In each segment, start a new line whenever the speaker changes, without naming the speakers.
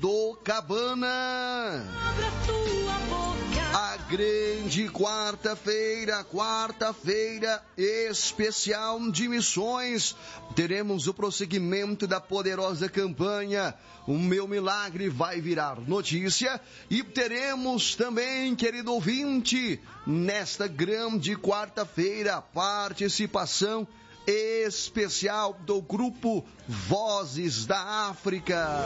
do Cabana. A grande quarta-feira especial de missões. Teremos o prosseguimento da poderosa campanha O Meu Milagre Vai Virar Notícia. E teremos também, querido ouvinte, nesta grande quarta-feira, participação especial do grupo Vozes da África.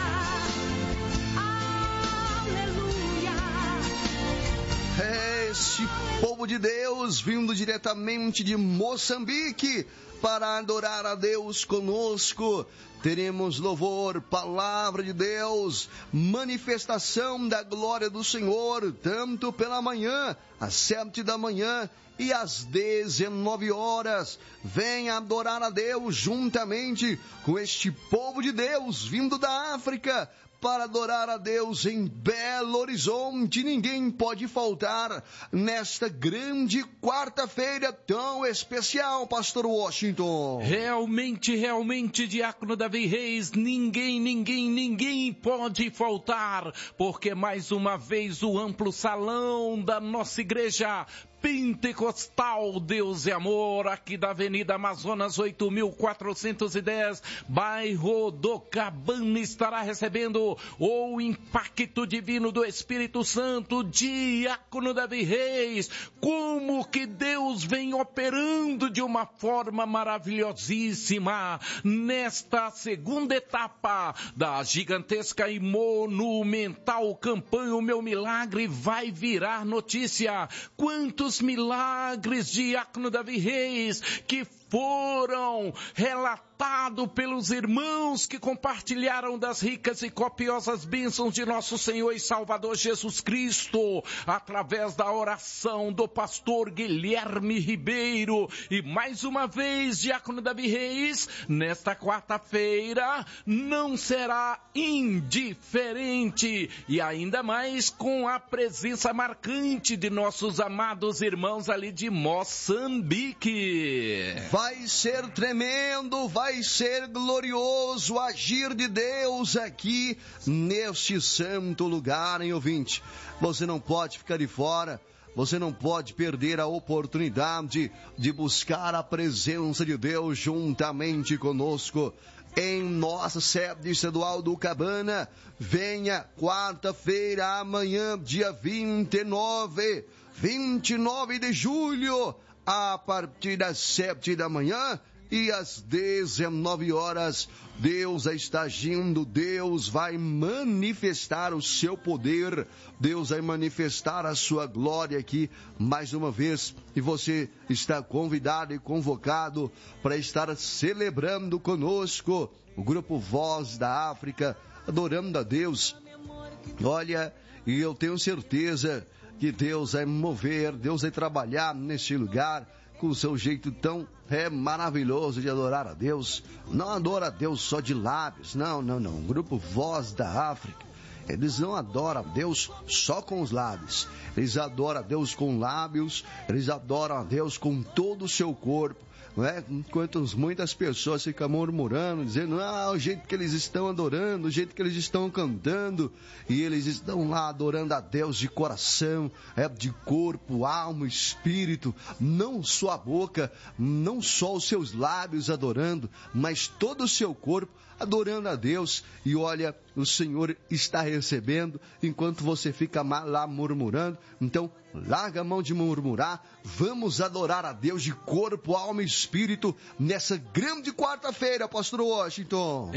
Esse povo de Deus vindo diretamente de Moçambique para adorar a Deus conosco. Teremos louvor, palavra de Deus, manifestação da glória do Senhor, tanto pela manhã, às 7 da manhã e às 19 horas. Venha adorar a Deus juntamente com este povo de Deus vindo da África, para adorar a Deus em Belo Horizonte. Ninguém pode faltar nesta grande quarta-feira tão especial, Pastor Washington.
Realmente, Diácono Davi Reis, ninguém pode faltar, porque mais uma vez o amplo salão da nossa igreja Pentecostal Deus e Amor, aqui da Avenida Amazonas 8.410, bairro do Cabana, estará recebendo o impacto divino do Espírito Santo. Diácono Davi Reis, como que Deus vem operando de uma forma maravilhosíssima nesta segunda etapa da gigantesca e monumental campanha O Meu Milagre Vai Virar Notícia. Quantos milagres, Diácono Davi Reis, que foram relatados pelos irmãos que compartilharam das ricas e copiosas bênçãos de nosso Senhor e Salvador Jesus Cristo, através da oração do pastor Guilherme Ribeiro. E mais uma vez, Diácono Davi Reis, nesta quarta-feira não será indiferente, e ainda mais com a presença marcante de nossos amados irmãos ali de Moçambique.
Vai ser tremendo, vai ser glorioso o agir de Deus aqui neste santo lugar, hein, ouvinte? Você não pode ficar de fora, você não pode perder a oportunidade de buscar a presença de Deus juntamente conosco em nossa sede estadual do Cabana. Venha quarta-feira, amanhã, dia 29 de julho, a partir das 7 da manhã e às 19 horas, Deus está agindo, Deus vai manifestar o seu poder, Deus vai manifestar a sua glória aqui mais uma vez, e você está convidado e convocado para estar celebrando conosco o grupo Voz da África, adorando a Deus. Olha, e eu tenho certeza que Deus vai mover, Deus vai trabalhar neste lugar com o seu jeito tão maravilhoso de adorar a Deus. Não adora a Deus só de lábios, não. O grupo Voz da África, eles não adoram a Deus só com os lábios. Eles adoram a Deus com lábios, eles adoram a Deus com todo o seu corpo. Não é? Enquanto muitas pessoas ficam murmurando, dizendo, o jeito que eles estão adorando, o jeito que eles estão cantando, e eles estão lá adorando a Deus de coração, de corpo, alma, espírito, não só a boca, não só os seus lábios adorando, mas todo o seu corpo adorando a Deus. E olha, o Senhor está recebendo, enquanto você fica lá murmurando. Então, larga a mão de murmurar, vamos adorar a Deus de corpo, alma e espírito, nessa grande quarta-feira, Pastor Washington.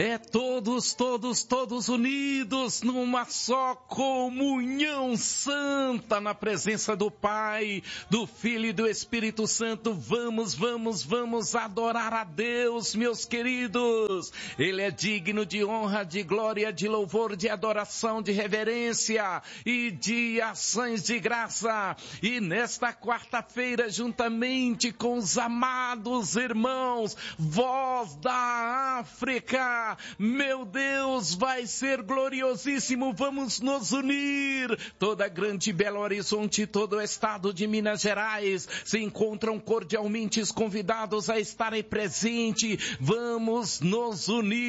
Todos unidos numa só comunhão santa, na presença do Pai, do Filho e do Espírito Santo. Vamos adorar a Deus, meus queridos. Ele é digno de honra, de glória, de louvor, de adoração, de reverência e de ações de graça. E nesta quarta-feira, juntamente com os amados irmãos, Voz da África, meu Deus, vai ser gloriosíssimo. Vamos nos unir. Toda a grande Belo Horizonte, todo o estado de Minas Gerais se encontram cordialmente convidados a estarem presentes. Vamos nos unir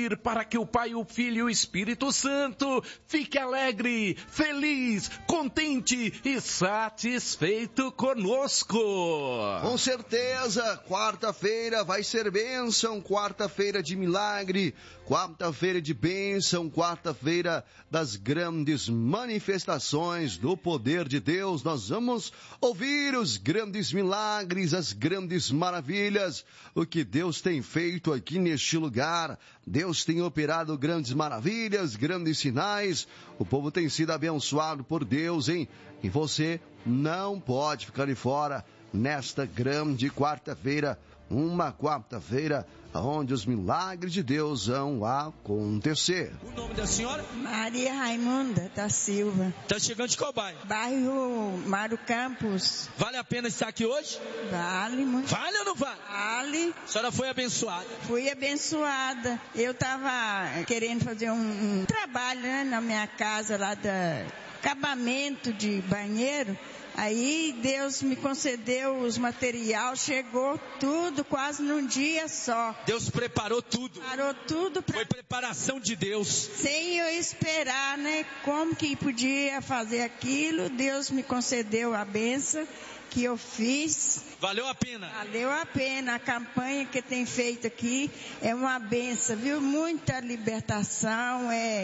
pedir para que o Pai, o Filho e o Espírito Santo fique alegre, feliz, contente e satisfeito conosco.
Com certeza, quarta-feira vai ser bênção, quarta-feira de milagre, quarta-feira de bênção, quarta-feira das grandes manifestações do poder de Deus. Nós vamos ouvir os grandes milagres, as grandes maravilhas, o que Deus tem feito aqui neste lugar. Deus tem operado grandes maravilhas, grandes sinais. O povo tem sido abençoado por Deus, hein? E você não pode ficar de fora nesta grande quarta-feira, uma quarta-feira onde os milagres de Deus vão acontecer.
O nome da senhora?
Maria Raimunda da Silva.
Está chegando de qual bairro?
Bairro Mário Campos.
Vale a pena estar aqui hoje?
Vale muito.
Vale ou não vale?
Vale.
A senhora foi abençoada?
Fui abençoada. Eu estava querendo fazer um trabalho, né, na minha casa lá da acabamento de banheiro. Aí Deus me concedeu os materiais, chegou tudo quase num dia só.
Deus preparou tudo.
Preparou tudo.
Foi preparação de Deus.
Sem eu esperar, né? Como que podia fazer aquilo, Deus me concedeu a bênção que eu fiz.
Valeu a pena?
Valeu a pena. A campanha que tem feito aqui é uma bênção, viu? Muita libertação,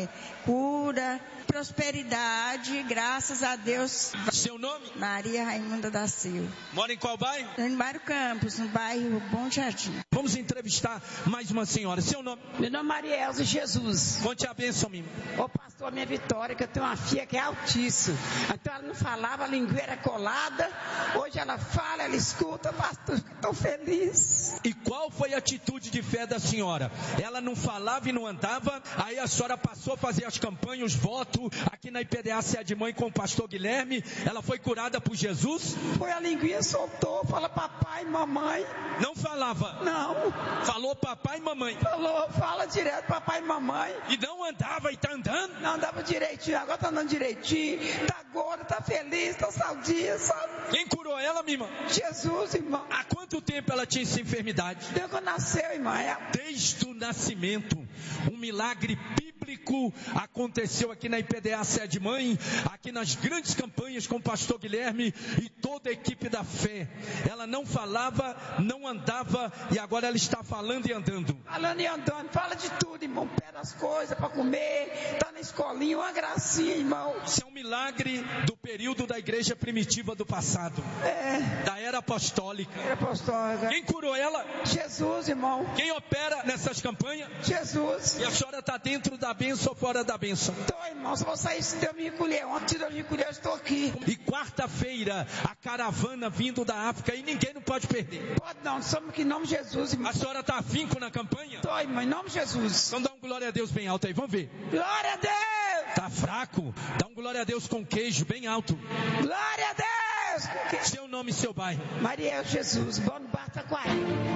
cura, prosperidade, graças a Deus.
Seu nome?
Maria Raimunda da Silva.
Mora em qual bairro?
Em Mário Campos, no bairro Bom Jardim.
Vamos entrevistar mais uma senhora. Seu nome?
Meu nome é Maria Elza Jesus.
Conte a bênção, minha.
Ô pastor, minha Vitória, que eu tenho uma filha que é autista. Então ela não falava, a língua era colada. Hoje ela fala, ela escuta, pastor, estou feliz.
E qual foi a atitude de fé da senhora? Ela não falava e não andava, aí a senhora passou a fazer as campanhas, os votos, aqui na IPDA Sede Mãe com o pastor Guilherme. Ela foi curada por Jesus?
Foi, a linguinha soltou, fala papai, mamãe.
Não falava?
Não.
Falou papai e mamãe?
Falou, fala direto papai e mamãe.
E não andava e tá andando?
Não andava direitinho, agora tá andando direitinho. Tá gorda, tá feliz, tá saudinha, sabe?
Quem curou ela, minha irmã?
Jesus, irmão.
Há quanto tempo ela tinha essa enfermidade?
Desde que nasceu, irmã.
Desde o nascimento. Um milagre bíblico aconteceu aqui na IPDA Sede Mãe, aqui nas grandes campanhas com o pastor Guilherme e toda a equipe da fé. Ela não falava, não andava e agora ela está falando e andando.
Falando e andando, fala de tudo, irmão. Pede as coisas para comer, tá na escolinha, uma gracinha, irmão.
Isso é um milagre do período da igreja primitiva do passado. Da era apostólica.
Era apostólica.
Quem curou ela?
Jesus, irmão.
Quem opera nessas campanhas?
Jesus.
E a senhora está dentro da bênção ou fora da bênção?
Tô, irmão, se eu vou sair, se Deus me recolher. Ontem Deus me recolher, eu estou aqui.
E quarta-feira, a caravana vindo da África e ninguém não pode perder.
Pode não, somos aqui em nome de Jesus, irmão.
A senhora está afinco na campanha?
Tô, irmão, em nome de Jesus.
Então dá um glória a Deus bem alto aí, vamos ver.
Glória a Deus!
Tá fraco? Dá um glória a Deus com queijo bem alto.
Glória a Deus!
Seu nome e seu bairro?
Maria Jesus, bom no Bar Taquari.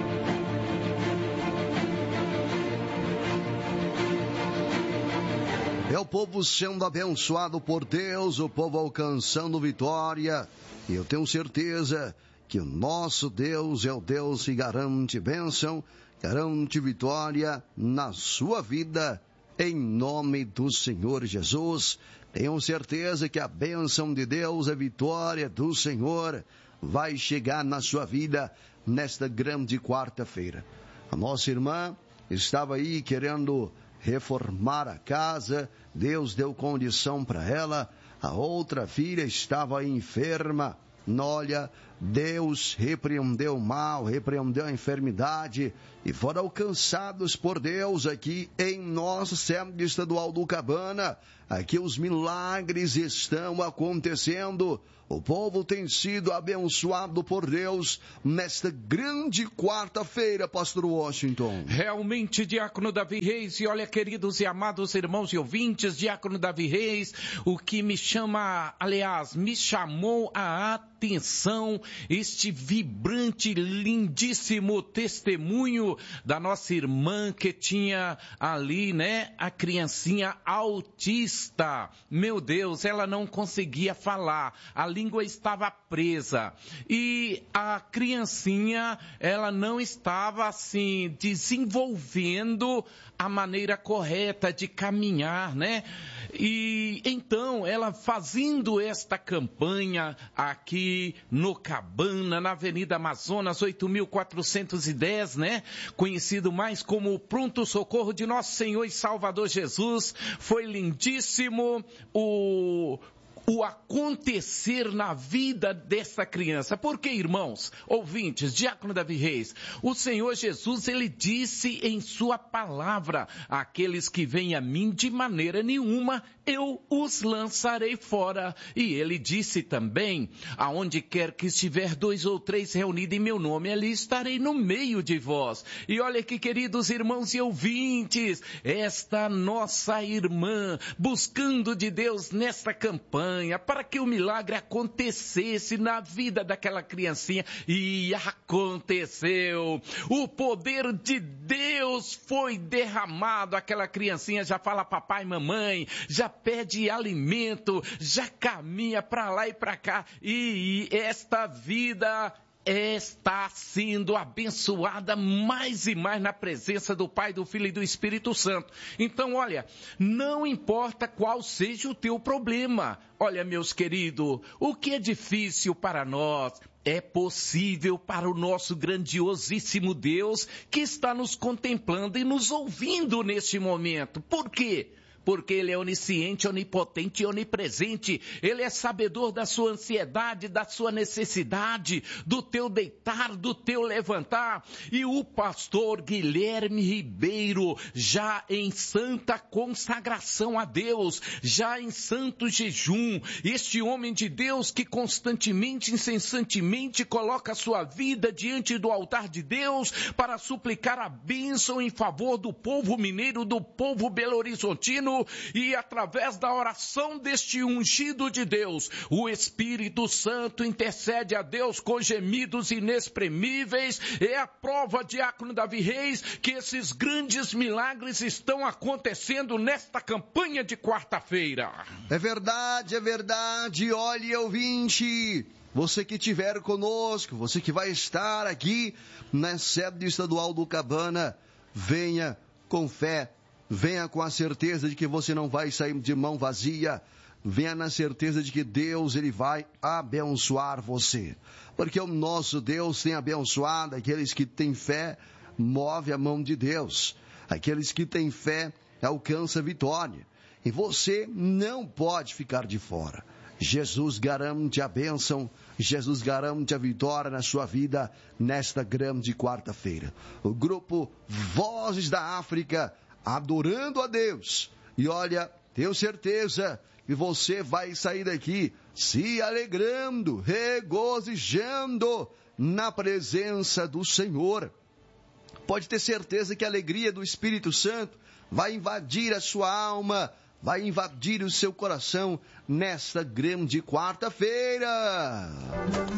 É o povo sendo abençoado por Deus, o povo alcançando vitória. E eu tenho certeza que o nosso Deus é o Deus que garante bênção, garante vitória na sua vida, em nome do Senhor Jesus. Tenho certeza que a bênção de Deus, a vitória do Senhor, vai chegar na sua vida nesta grande quarta-feira. A nossa irmã estava aí querendo reformar a casa, Deus deu condição para ela. A outra filha estava enferma. Olha, Deus repreendeu o mal, repreendeu a enfermidade e foram alcançados por Deus aqui em nossa sede estadual do Cabana. Aqui os milagres estão acontecendo. O povo tem sido abençoado por Deus nesta grande quarta-feira, pastor Washington.
Realmente, diácono Davi Reis, e olha, queridos e amados irmãos e ouvintes, diácono Davi Reis, o que me chama, aliás, me chamou a atenção este vibrante, lindíssimo testemunho da nossa irmã que tinha ali, né, a criancinha autista. Meu Deus, ela não conseguia falar, a língua estava presa e a criancinha, ela não estava assim desenvolvendo a maneira correta de caminhar, né? E então ela fazendo esta campanha aqui no Cabana, na Avenida Amazonas 8.410, né? Conhecido mais como Pronto Socorro de Nosso Senhor e Salvador Jesus. Foi lindíssimo o acontecer na vida dessa criança. Porque, irmãos, ouvintes, Diácono Davi Reis, o Senhor Jesus, ele disse em sua palavra: aqueles que vêm a mim de maneira nenhuma eu os lançarei fora. E ele disse também: aonde quer que estiver 2 ou 3 reunidos em meu nome, ali estarei no meio de vós. E olha que, queridos irmãos e ouvintes, esta nossa irmã, buscando de Deus nesta campanha, para que o milagre acontecesse na vida daquela criancinha, e aconteceu. O poder de Deus foi derramado, aquela criancinha já fala papai e mamãe, já pede alimento, já caminha para lá e para cá, e esta vida está sendo abençoada mais e mais na presença do Pai, do Filho e do Espírito Santo. Então, olha, não importa qual seja o teu problema, olha, meus queridos, o que é difícil para nós é possível para o nosso grandiosíssimo Deus que está nos contemplando e nos ouvindo neste momento. Por quê? Porque Ele é onisciente, onipotente e onipresente. Ele é sabedor da sua ansiedade, da sua necessidade, do teu deitar, do teu levantar. E o pastor Guilherme Ribeiro, já em santa consagração a Deus, já em santo jejum, este homem de Deus que constantemente, incessantemente coloca a sua vida diante do altar de Deus para suplicar a bênção em favor do povo mineiro, do povo belo-horizontino. E através da oração deste ungido de Deus, o Espírito Santo intercede a Deus com gemidos inexprimíveis. É a prova, Diácono Davi Reis, que esses grandes milagres estão acontecendo nesta campanha de quarta-feira.
É verdade. Olhe, ouvinte, você que estiver conosco, você que vai estar aqui na sede estadual do Cabana, venha com fé. Venha com a certeza de que você não vai sair de mão vazia. Venha na certeza de que Deus, Ele vai abençoar você. Porque o nosso Deus tem abençoado aqueles que têm fé, move a mão de Deus. Aqueles que têm fé alcançam a vitória. E você não pode ficar de fora. Jesus garante a bênção, Jesus garante a vitória na sua vida nesta grande quarta-feira. O grupo Vozes da África, adorando a Deus. E olha, tenho certeza que você vai sair daqui se alegrando, regozijando na presença do Senhor. Pode ter certeza que a alegria do Espírito Santo vai invadir a sua alma, vai invadir o seu coração nesta grande quarta-feira.